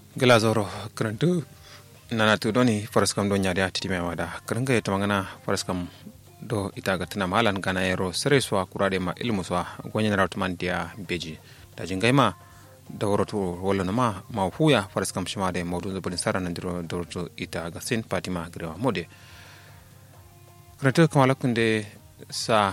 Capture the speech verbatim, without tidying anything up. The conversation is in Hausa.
Glazoro krentu nana tu doni faraskam do nyaade atiti me wada krenga yeta mangana faraskam do itaga tana malan gana ero sereswa kurade ma ilmuswa gonyen rawtman dia beji da jingaima da woroto wala nama ma huya faraskam shimade mawdu do bin sarana ndiro dorto itaga sin patima grewa mode krentu kamala kunde sa